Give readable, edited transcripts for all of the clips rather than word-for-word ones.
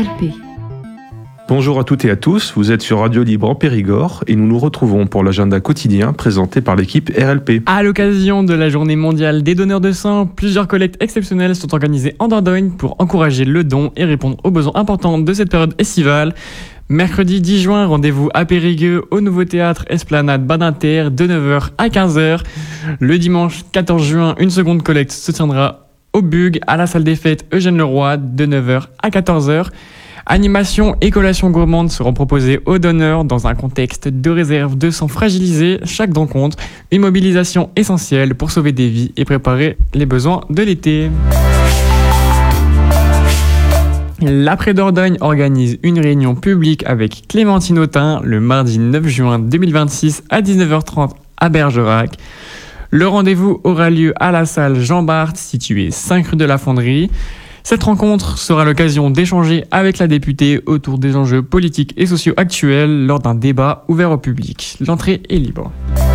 RLP. Bonjour à toutes et à tous, vous êtes sur Radio Libre en Périgord et nous nous retrouvons pour l'agenda quotidien présenté par l'équipe RLP. À l'occasion de la journée mondiale des donneurs de sang, plusieurs collectes exceptionnelles sont organisées en Dordogne pour encourager le don et répondre aux besoins importants de cette période estivale. Mercredi 10 juin, rendez-vous à Périgueux au Nouveau Théâtre Esplanade Badinter de 9h à 15h. Le dimanche 14 juin, une seconde collecte se tiendra au Bug à la salle des fêtes Eugène Leroy de 9h à 14h. Animation et collations gourmandes seront proposées aux donneurs dans un contexte de réserve de sang fragilisé. Chaque don compte, une mobilisation essentielle pour sauver des vies et préparer les besoins de l'été. L'Après-Dordogne organise une réunion publique avec Clémentine Autain le mardi 9 juin 2026 à 19h30 à Bergerac. Le rendez-vous aura lieu à la salle Jean Bart située 5 rue de la Fonderie. Cette rencontre sera l'occasion d'échanger avec la députée autour des enjeux politiques et sociaux actuels lors d'un débat ouvert au public. L'entrée est libre.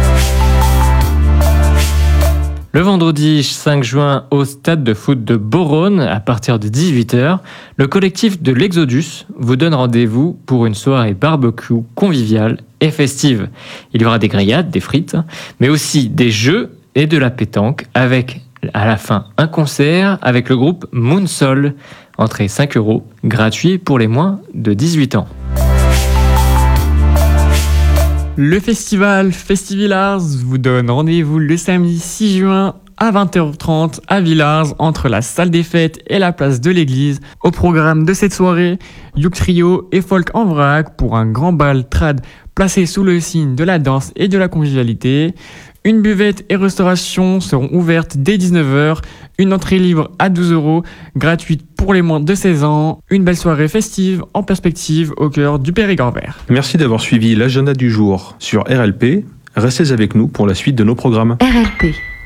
Le vendredi 5 juin, au stade de foot de Beauronne, à partir de 18h, le collectif de l'Exodus vous donne rendez-vous pour une soirée barbecue conviviale et festive. Il y aura des grillades, des frites, mais aussi des jeux et de la pétanque avec à la fin un concert avec le groupe Moonsol. Entrée 5 €, gratuit pour les moins de 18 ans. Le festival Festivillars vous donne rendez-vous le samedi 6 juin à 20h30 à Villars, entre la salle des fêtes et la place de l'église. Au programme de cette soirée, Youk Trio et Folk en vrac pour un grand bal trad placé sous le signe de la danse et de la convivialité. Une buvette et restauration seront ouvertes dès 19h. Une entrée libre à 12 €, gratuite pour les moins de 16 ans. Une belle soirée festive en perspective au cœur du Périgord vert. Merci d'avoir suivi l'agenda du jour sur RLP. Restez avec nous pour la suite de nos programmes. RLP.